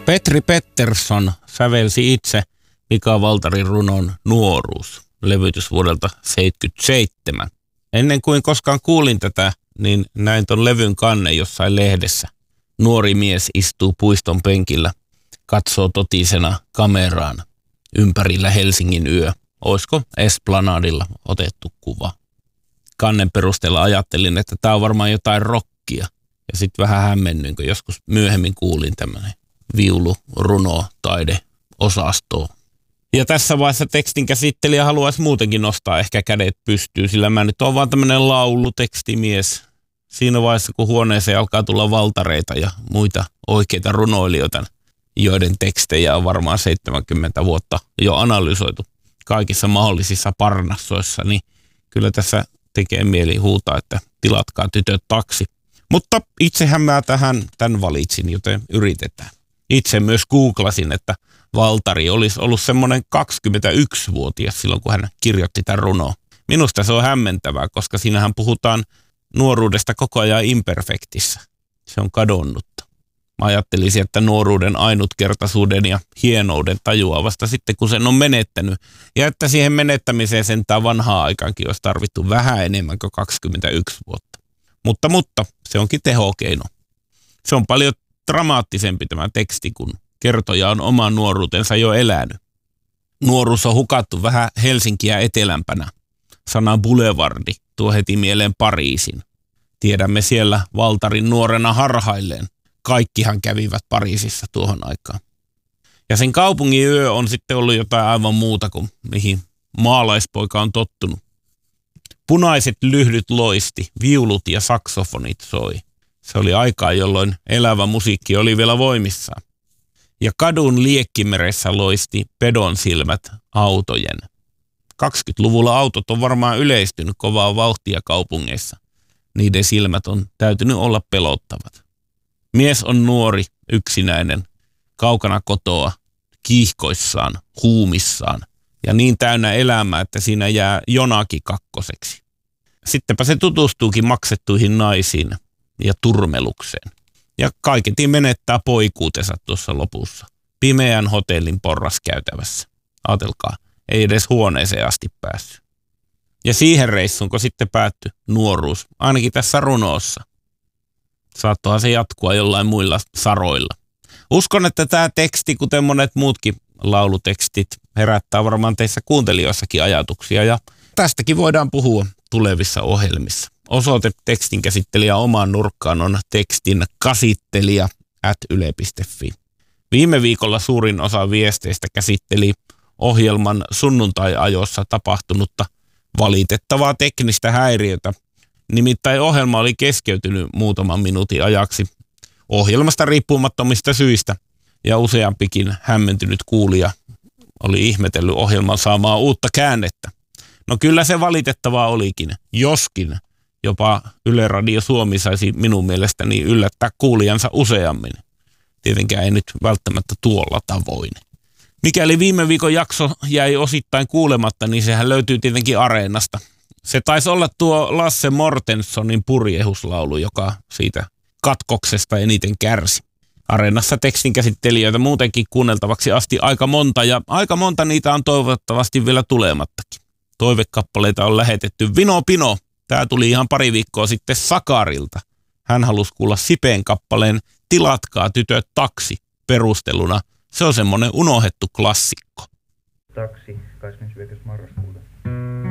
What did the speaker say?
Petri Pettersson sävelsi itse Mika Waltarin runon Nuoruus, levytys vuodelta 1977. Ennen kuin koskaan kuulin tätä, niin näin ton levyn kannen jossain lehdessä. Nuori mies istuu puiston penkillä, katsoo totisena kameraan. Ympärillä Helsingin yö. Oisko Esplanadilla otettu kuva? Kannen perusteella ajattelin, että tää on varmaan jotain rockia. Ja sitten vähän hämmennyin, kun joskus myöhemmin kuulin tämmöinen viulu, runo, taide, osasto. Ja tässä vaiheessa tekstin käsittelijä haluaisi muutenkin nostaa ehkä kädet pystyyn, sillä mä nyt oon vaan tämmöinen laulutekstimies. Siinä vaiheessa, kun huoneeseen alkaa tulla valtareita ja muita oikeita runoilijoita, joiden tekstejä on varmaan 70 vuotta jo analysoitu kaikissa mahdollisissa parnassoissa, niin kyllä tässä tekee mieli huutaa, että tilatkaa tytöt taksi. Mutta itsehän mä tämän valitsin, joten yritetään. Itse myös googlasin, että Waltari olisi ollut semmoinen 21-vuotias silloin, kun hän kirjoitti tämän runoa. Minusta se on hämmentävää, koska siinähän puhutaan nuoruudesta koko ajan imperfektissä. Se on kadonnutta. Mä ajattelisin, että nuoruuden ainutkertaisuuden ja hienouden tajuaa vasta sitten, kun sen on menettänyt. Ja että siihen menettämiseen sentään vanhaa aikaankin olisi tarvittu vähän enemmän kuin 21 vuotta. Mutta se onkin tehokeino. Se on paljon dramaattisempi tämä teksti, kun kertoja on oman nuoruutensa jo elänyt. Nuoruus on hukattu vähän Helsinkiä etelämpänä. Sana boulevardi tuo heti mieleen Pariisin. Tiedämme siellä Waltarin nuorena harhailleen. Kaikkihan kävivät Pariisissa tuohon aikaan. Ja sen kaupungin yö on sitten ollut jotain aivan muuta kuin mihin maalaispoika on tottunut. Punaiset lyhdyt loisti, viulut ja saksofonit soi. Se oli aikaa, jolloin elävä musiikki oli vielä voimissaan. Ja kadun liekkimeressä loisti pedon silmät autojen. 20-luvulla autot on varmaan yleistynyt kovaa vauhtia kaupungeissa. Niiden silmät on täytynyt olla pelottavat. Mies on nuori, yksinäinen, kaukana kotoa, kiihkoissaan, huumissaan ja niin täynnä elämää, että siinä jää jonakin kakkoseksi. Sittenpä se tutustuukin maksettuihin naisiin ja turmelukseen. Ja kaiketi menettää poikuutensa tuossa lopussa. Pimeän hotellin porraskäytävässä. Aatelkaa, ei edes huoneeseen asti päässyt. Ja siihen reissuunko sitten päättyi nuoruus, ainakin tässä runoossa. Saattohan se jatkua jollain muilla saroilla. Uskon, että tämä teksti, kuten monet muutkin laulutekstit, herättää varmaan teissä kuuntelijoissakin ajatuksia. Ja tästäkin voidaan puhua tulevissa ohjelmissa. Osoite tekstin käsittelijä omaan nurkkaan on tekstin kasittelija@yle.fi. Viime viikolla suurin osa viesteistä käsitteli ohjelman sunnuntai-ajossa tapahtunutta valitettavaa teknistä häiriötä. Nimittäin ohjelma oli keskeytynyt muutaman minuutin ajaksi ohjelmasta riippumattomista syistä ja useampikin hämmentynyt kuulija oli ihmetellyt ohjelman saamaa uutta käännettä. No kyllä se valitettavaa olikin, joskin jopa Yle Radio Suomi saisi minun mielestäni yllättää kuulijansa useammin. Tietenkään ei nyt välttämättä tuolla tavoin. Mikäli viime viikon jakso jäi osittain kuulematta, niin sehän löytyy tietenkin Areenasta. Se taisi olla tuo Lasse Mortenssonin purjehuslaulu, joka siitä katkoksesta eniten kärsi. Areenassa tekstinkäsittelijöitä muutenkin kuunneltavaksi asti aika monta, ja aika monta niitä on toivottavasti vielä tulemattakin. Toivekappaleita on lähetetty Vino Pino. Tämä tuli ihan pari viikkoa sitten Sakarilta. Hän halusi kuulla Sipeen kappaleen Tilatkaa tytöt taksi perusteluna. Se on semmoinen unohdettu klassikko. Taksi 25. marraskuuta.